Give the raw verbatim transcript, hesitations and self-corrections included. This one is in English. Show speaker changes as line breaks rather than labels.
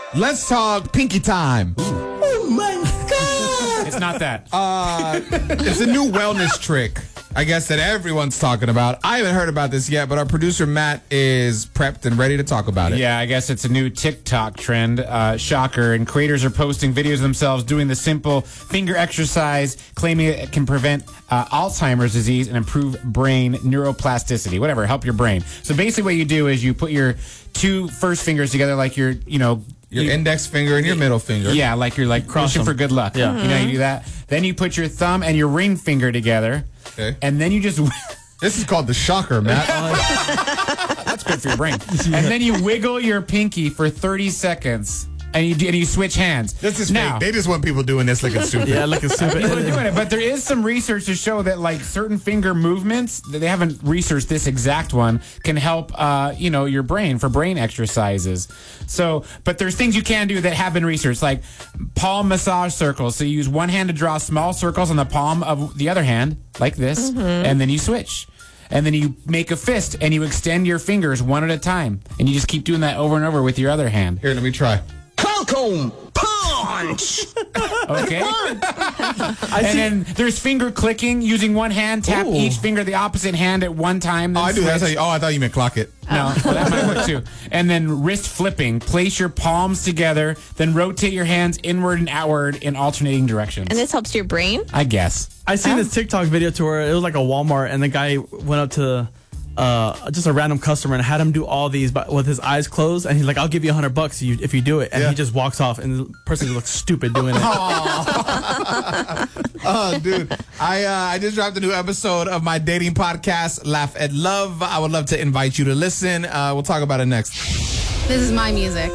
Let's talk pinky time.
Oh my God!
It's not that.
Uh, it's a new wellness trick, I guess, that everyone's talking about. I haven't heard about this yet, but our producer Matt is prepped and ready to talk about it.
Yeah, I guess it's a new TikTok trend. Uh, shocker. And creators are posting videos of themselves doing the simple finger exercise, claiming it can prevent uh, Alzheimer's disease and improve brain neuroplasticity, whatever, help your brain. So basically what you do is you put your two first fingers together like you're, you know,
Your
you,
index finger and your middle finger.
Yeah, like you're like
Cross
wishing
them.
for good luck.
Yeah.
You know, you do that. Then you put your thumb and your ring finger together.
Okay.
And then you just...
This is called the shocker, Matt.
That's good for your brain. And then you wiggle your pinky for thirty seconds. And you, do- and you switch hands.
This is
now,
fake. They just want people doing this looking stupid.
Yeah, looking stupid.
People are doing it, but there is some research to show that like certain finger movements, that they haven't researched this exact one, can help uh, you know, your brain for brain exercises. So, but there's things you can do that have been researched, like palm massage circles. So you use one hand to draw small circles on the palm of the other hand, like this, and then you switch. And then you make a fist and you extend your fingers one at a time. And you just keep doing that over and over with your other hand.
Here, let me try.
Holcomb punch.
Okay. And then there's finger clicking using one hand. Tap
Ooh.
each finger the opposite hand at one time. Then
Oh, I do. That's how
switch.
you, oh, I thought you meant clock it.
No, well, that might work too. And then wrist flipping. Place your palms together, then rotate your hands inward and outward in alternating directions.
And this helps your brain?
I guess.
I seen this TikTok video to where it was like a Walmart, and the guy went up to uh, just a random customer and had him do all these but with his eyes closed, and he's like, "I'll give you a hundred bucks if you, if you do it," and
Yeah.
he just walks off, and the person looks stupid doing it.
Oh, dude. I uh, I just dropped a new episode of my dating podcast, Laugh at Love. I would love to invite you to listen. Uh, we'll talk about it next.
This is my music.